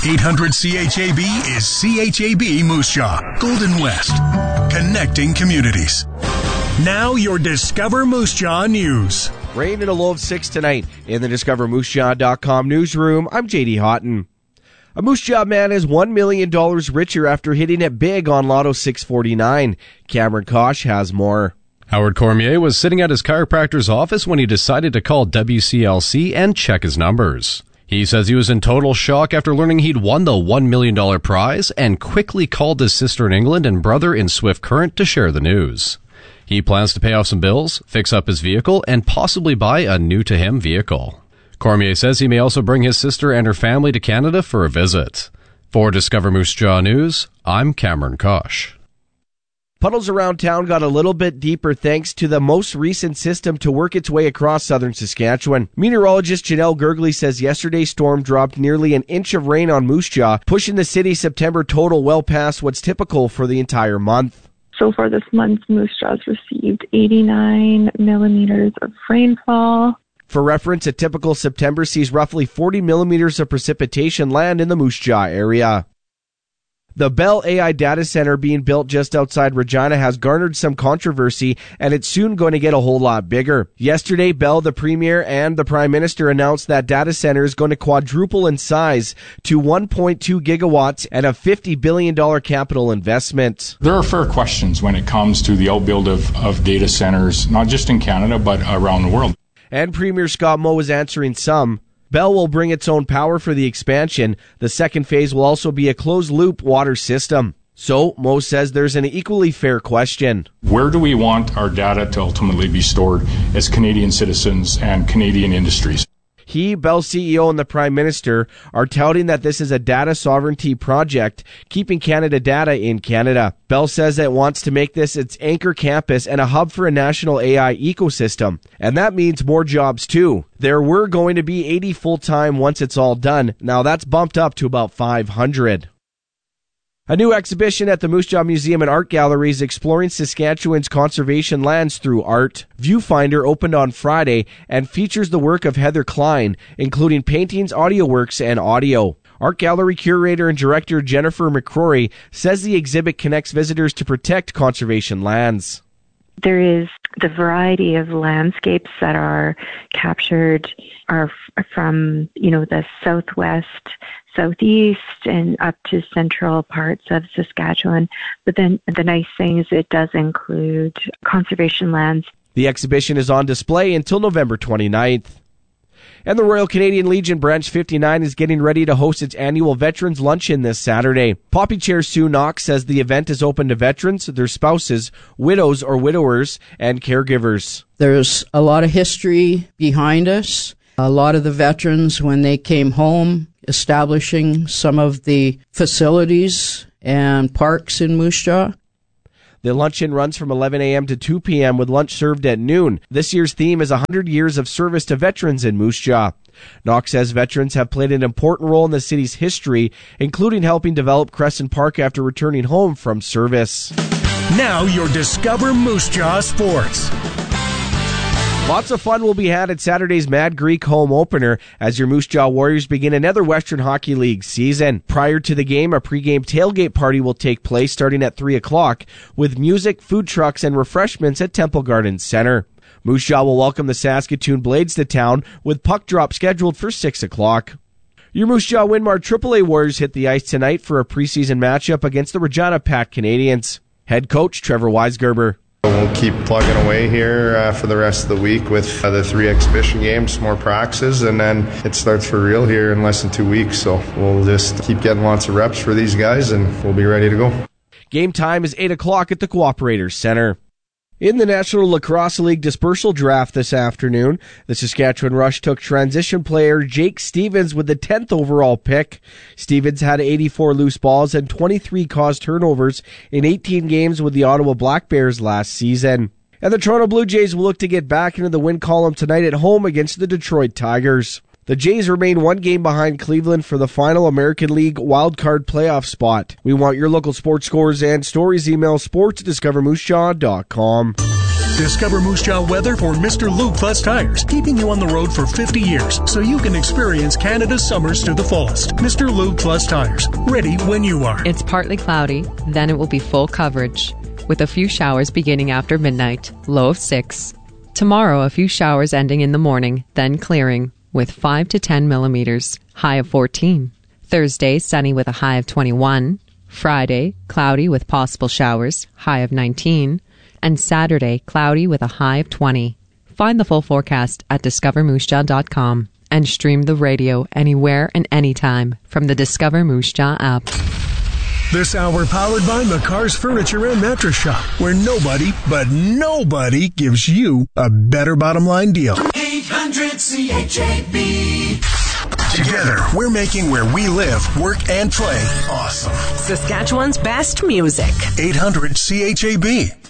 800 CHAB is CHAB Moose Jaw, Golden West, connecting communities. Now your Discover Moose Jaw news. Rain and a low of 6 tonight in the DiscoverMooseJaw.com newsroom. I'm JD Houghton. A Moose Jaw man is $1 million richer after hitting it big on Lotto 649. Cameron Kosh has more. Howard Cormier was sitting at his chiropractor's office when he decided to call WCLC and check his numbers. He says he was in total shock after learning he'd won the $1 million prize and quickly called his sister in England and brother in Swift Current to share the news. He plans to pay off some bills, fix up his vehicle, and possibly buy a new-to-him vehicle. Cormier says he may also bring his sister and her family to Canada for a visit. For Discover Moose Jaw News, I'm Cameron Kosh. Puddles around town got a little bit deeper thanks to the most recent system to work its way across southern Saskatchewan. Meteorologist Janelle Gergley says yesterday's storm dropped nearly an inch of rain on Moose Jaw, pushing the city's September total well past what's typical for the entire month. So far this month, Moose Jaw's received 89 millimeters of rainfall. For reference, a typical September sees roughly 40 millimeters of precipitation land in the Moose Jaw area. The Bell AI data center being built just outside Regina has garnered some controversy, and it's soon going to get a whole lot bigger. Yesterday, Bell, the Premier, and the Prime Minister announced that data center is going to quadruple in size to 1.2 gigawatts and a $50 billion capital investment. There are fair questions when it comes to the outbuild of data centers, not just in Canada, but around the world. And Premier Scott Moe is answering some. Bell will bring its own power for the expansion. The second phase will also be a closed-loop water system. So, Moe says there's an equally fair question. Where do we want our data to ultimately be stored as Canadian citizens and Canadian industries? He, Bell's CEO, and the Prime Minister are touting that this is a data sovereignty project, keeping Canada data in Canada. Bell says it wants to make this its anchor campus and a hub for a national AI ecosystem. And that means more jobs, too. There were going to be 80 full-time once it's all done. Now that's bumped up to about 500. A new exhibition at the Moose Jaw Museum and Art Gallery is exploring Saskatchewan's conservation lands through art. Viewfinder opened on Friday and features the work of Heather Klein, including paintings, audio works, and audio. Art Gallery curator and director Jennifer McCrory says the exhibit connects visitors to protect conservation lands. There is the variety of landscapes that are captured are from, the southwest, southeast, and up to central parts of Saskatchewan. But then the nice thing is it does include conservation lands. The exhibition is on display until November 29th. And the Royal Canadian Legion Branch 59 is getting ready to host its annual Veterans Luncheon this Saturday. Poppy Chair Sue Knox says the event is open to veterans, their spouses, widows or widowers, and caregivers. There's a lot of history behind us. A lot of the veterans, when they came home, establishing some of the facilities and parks in Moose Jaw. The luncheon runs from 11 a.m. to 2 p.m. with lunch served at noon. This year's theme is 100 years of service to veterans in Moose Jaw. Knox says veterans have played an important role in the city's history, including helping develop Crescent Park after returning home from service. Now your Discover Moose Jaw Sports. Lots of fun will be had at Saturday's Mad Greek home opener as your Moose Jaw Warriors begin another Western Hockey League season. Prior to the game, a pregame tailgate party will take place starting at 3 o'clock with music, food trucks, and refreshments at Temple Gardens Center. Moose Jaw will welcome the Saskatoon Blades to town with puck drop scheduled for 6 o'clock. Your Moose Jaw Winmar AAA Warriors hit the ice tonight for a preseason matchup against the Regina Pat Canadians. Head coach Trevor Weisgerber. We'll keep plugging away here for the rest of the week with the 3 exhibition games, more practices, and then it starts for real here in less than 2 weeks. So we'll just keep getting lots of reps for these guys, and we'll be ready to go. Game time is 8 o'clock at the Cooperators Center. In the National Lacrosse League dispersal draft this afternoon, the Saskatchewan Rush took transition player Jake Stevens with the 10th overall pick. Stevens had 84 loose balls and 23 caused turnovers in 18 games with the Ottawa Black Bears last season. And the Toronto Blue Jays will look to get back into the win column tonight at home against the Detroit Tigers. The Jays remain 1 game behind Cleveland for the final American League wildcard playoff spot. We want your local sports scores and stories. Email sports@discovermoosejaw.com. Discover Moose Jaw weather for Mr. Lube Plus tires, keeping you on the road for 50 years so you can experience Canada's summers to the fullest. Mr. Lube Plus tires, ready when you are. It's partly cloudy, then it will be full coverage, with a few showers beginning after midnight, low of 6. Tomorrow, a few showers ending in the morning, then clearing, with 5 to 10 millimeters, high of 14. Thursday, sunny with a high of 21. Friday, cloudy with possible showers, high of 19. And Saturday, cloudy with a high of 20. Find the full forecast at discovermoosejaw.com and stream the radio anywhere and anytime from the Discover Moose Jaw app. This hour powered by McCarr's Furniture and Mattress Shop, where nobody, but nobody gives you a better bottom line deal. 800-CHAB. Together, we're making where we live, work, and play awesome. Saskatchewan's best music. 800-CHAB.